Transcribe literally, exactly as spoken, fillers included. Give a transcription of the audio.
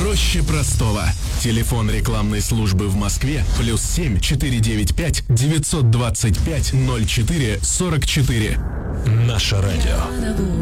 проще простого. Телефон рекламной службы в Москве плюс семь четыре девять пять девятьсот двадцать пять ноль четыре сорок четыре. Наше радио.